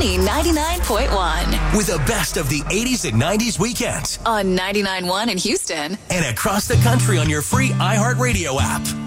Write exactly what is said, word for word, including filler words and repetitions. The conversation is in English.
Money ninety-nine point one. With the best of the eighties and nineties weekends. On ninety-nine point one in Houston. And across the country on your free iHeartRadio app.